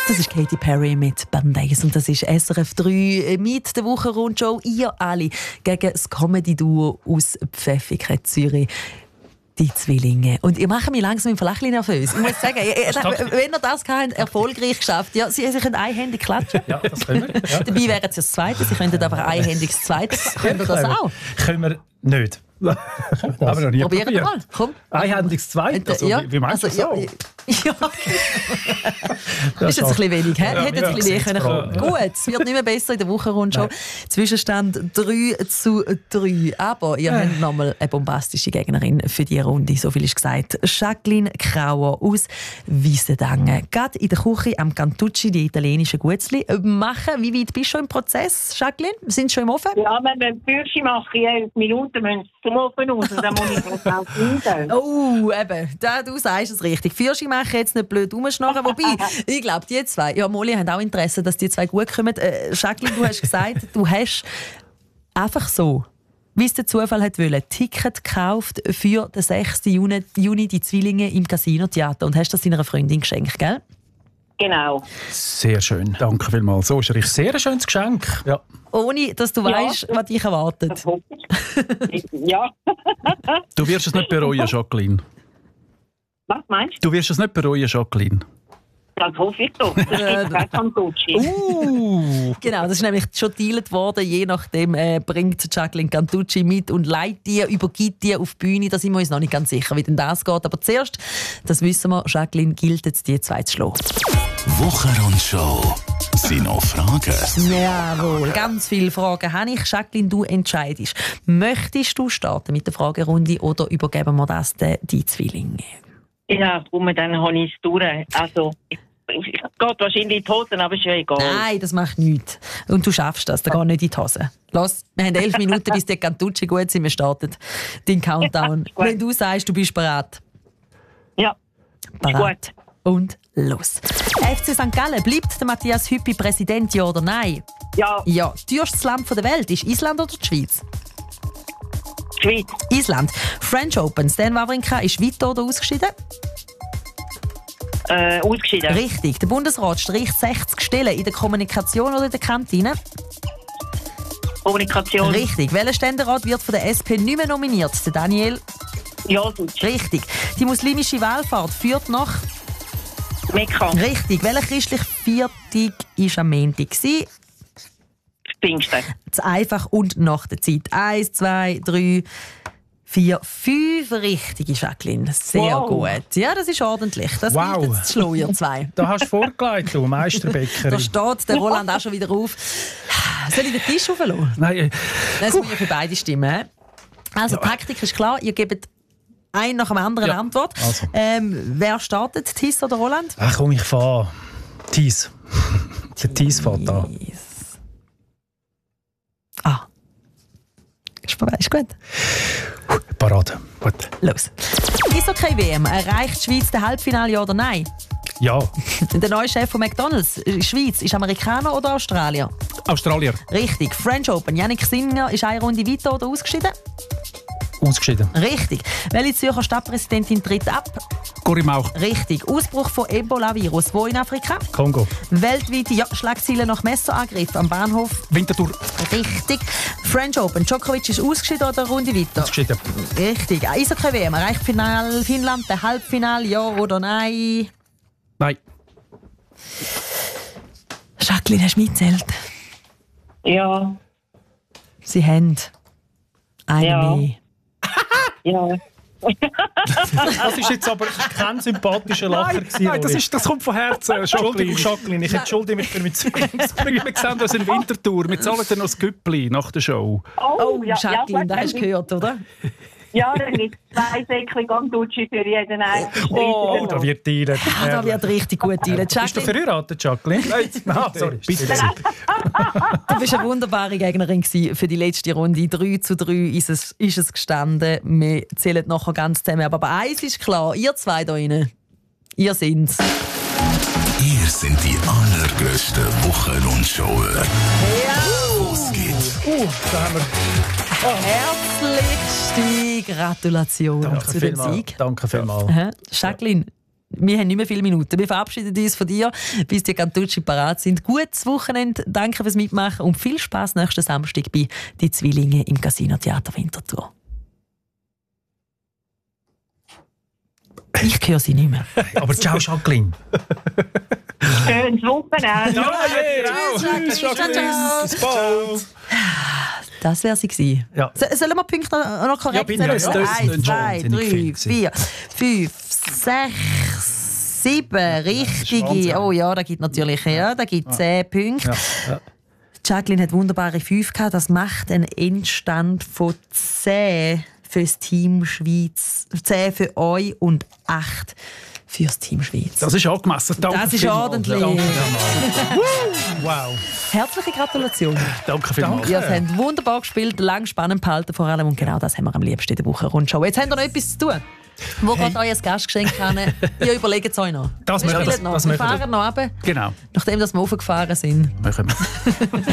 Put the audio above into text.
Das ist Katy Perry mit Band-Aids und das ist SRF 3 mit der Wochenrundshow. Ihr alle gegen das Comedy-Duo aus Pfäffiken, Zürich. Die Zwillinge. Und ihr macht mich langsam im Verlachen nervös. Ich muss sagen, wenn ihr das habt, erfolgreich geschafft, ja, sie können einhändig klatschen. Ja, das können wir. Ja. Dabei wären sie das Zweite, sie könnten einfach einhändig das Zweite. Können wir das auch? Können wir nicht. Aber noch nie probieren wir mal. Komm. Einhändig das Zweite? Also, ja. wie meinst du das so? Ja. Ist jetzt ein bisschen wenig, he? Ja, Hätte jetzt ein bisschen mehr können kommen. Gut, es wird nicht mehr besser in der Wochenrundshow. Zwischenstand 3-3. Aber ihr habt nochmal eine bombastische Gegnerin für die Runde. So viel ist gesagt. Jacqueline Krauer aus Wiesendangen. Gerade in der Küche am Cantucci die italienischen Gutzli machen. Wie weit bist du schon im Prozess, Jacqueline? Sind Sie schon im Ofen? Ja, wenn wir Fürsche machen, in 11 Minuten müssen Sie zum Ofen raus. Dann muss ich das auch finden. Oh, eben. Du sagst es richtig. Fürsche machen, jetzt nicht blöd rumschnarren. Wobei, ich glaube, die zwei, ja, Molly haben auch Interesse, dass die zwei gut kommen. Jacqueline, du hast gesagt, du hast einfach so, wie es der Zufall hat wollen, Ticket gekauft für den 6. Juni die Zwillinge im Casino-Theater und hast das deiner Freundin geschenkt, gell? Genau. Sehr schön. Danke vielmals. So ist ein sehr schönes Geschenk. Ja. Ohne, dass du weißt, was dich erwartet. Ja. Du wirst es nicht bereuen, Jacqueline. Was meinst du? Du wirst es nicht bereuen, Jacqueline. Das hoffe ich doch. Das ist kein Cantucci. Genau, das ist nämlich schon dealt worden. Je nachdem bringt Jacqueline Cantucci mit und leitet die, übergibt die auf die Bühne. Da sind wir uns noch nicht ganz sicher, wie denn das geht. Aber zuerst, das wissen wir, Jacqueline gilt jetzt die zwei zu schlagen. Wochenrundshow. Sind noch Fragen? Jawohl, ganz viele Fragen habe ich. Jacqueline, du entscheidest. Möchtest du starten mit der Fragerunde oder übergeben wir das die Zwillinge? Ja, dann habe ich es durch. Also, es geht wahrscheinlich in die Hosen, aber ist ja egal. Nein, das macht nichts. Und du schaffst das, da geht nicht in die Hose. Los, wir haben 11 Minuten, bis die Cantucci gut sind. Wir starten den Countdown. Ja, wenn du sagst, du bist bereit. Ja, bereit. Und los. FC St. Gallen, bleibt der Matthias Hüppi Präsident, ja oder nein? Ja. Ja. Teuerstes Land der Welt ist Island oder die Schweiz? Schweiz. Island. French Open, Stan Wawrinka ist weiter oder ausgeschieden? Ausgeschieden. Richtig. Der Bundesrat streicht 60 Stellen in der Kommunikation oder in der Kantine? Kommunikation. Richtig. Welcher Ständerat wird von der SP nicht mehr nominiert? Der Daniel? Josic. Richtig. Die muslimische Wallfahrt führt nach? Mekka. Richtig. Welcher christliche Viertag war am Montag? Pfingsten. Zu einfach und nach der Zeit. 1, 2, 3, 4, 5 richtige, Jacqueline. Sehr gut. Ja, das ist ordentlich. Das gilt jetzt zu schlagen, ihr zwei. Da hast du vorgelegt, du Meisterbäckerin. Da steht der Roland auch schon wieder auf. Soll ich den Tisch auflassen? Nein. Das müssen wir für beide stimmen. Also, die Taktik ist klar. Ihr gebt ein nach dem anderen Antwort. Also. Wer startet, Thies oder Roland? Ach komm, ich fahre. Thies. Der Thies fährt an. Ist gut. Parade. Gut. Los. Eishockey-WM. Erreicht die Schweiz das Halbfinale, ja oder nein? Ja. Der neue Chef von McDonald's, Schweiz, ist Amerikaner oder Australier? Australier. Richtig. French Open. Yannick Sinner ist eine Runde weiter oder ausgeschieden? Ausgeschieden. Richtig. Welche Zürcher Stadtpräsidentin tritt ab? Cory Mauch. Richtig. Ausbruch von Ebola-Virus. Wo in Afrika? Kongo. Weltweite Schlagzeilen nach Messerangriff am Bahnhof? Winterthur. Richtig. French Open. Djokovic ist ausgeschieden oder eine Runde weiter? Ausgeschieden. Richtig. Eishockey-WM. Erreicht Finnland das Halbfinale, ja oder nein? Nein. Jacqueline, hast du mitgezählt? Ja. Sie haben eine mehr. Ja. Das ist jetzt aber kein sympathischer Lacher. Nein, das kommt von Herzen. Entschuldigung, Jacqueline, ich entschuldige mich für mich. Wir sehen uns in Winterthur. Wir zahlen dann noch das Güppli nach der Show. Oh, Jacqueline, das hast du gehört, oder? Ja, dann gibt es 2 Säckchen Cantucci für jeden einzelnen. Oh, da wird dealen. Da wird richtig gut dealen. Bist du verheiratet, Jacqueline? Nein, sorry. Bitte. Du bist eine wunderbare Gegnerin für die letzte Runde. 3-3 ist es gestanden. Wir zählen nachher ganz zusammen. Aber eins ist klar, ihr zwei da drinnen, ihr sind's. Ihr sind die allergrößten Wochenrundshower. Ja! Los geht's. Da haben wir... Herzlichste Gratulation zu dem Sieg. Danke vielmals. Jacqueline, wir haben nicht mehr viele Minuten. Wir verabschieden uns von dir, bis die Cantucci parat sind. Gutes Wochenende, danke fürs Mitmachen und viel Spass nächsten Samstag bei «Die Zwillinge» im Casino Theater Winterthur. Ich höre sie nicht mehr. Aber ciao, Jacqueline. Schönes Wochenende. Tschüss, Jacqueline. Bis bald. Das wäre sie gewesen. Ja. Sollen wir die Punkte noch korrekt bitte. sagen? Das ist 1, 2, wahnsinnig 3, viel 4, 5, 6, 7 richtige. Wahnsinn. Oh ja, da gibt natürlich 10 Punkte. Ja. Jacqueline hat wunderbare 5 gehabt. Das macht einen Endstand von 10 fürs Team Schweiz. 10 für euch und 8 fürs Team Schweiz. Das ist angemessen. Danke Das ist vielmals. ordentlich. Danke vielmals. Wow. Herzliche Gratulation. Danke vielmals. Ihr habt wunderbar gespielt, lang spannend behalten vor allem. Und genau das haben wir am liebsten in der Wochenrundschau. Jetzt habt ihr noch etwas zu tun. Wo geht euer Gastgeschenk hin? Ihr überlegt es euch noch. Das wir machen wir. spielen noch. Das Wir machen wir. fahren noch runter, Genau. nachdem wir aufgefahren sind. Machen wir.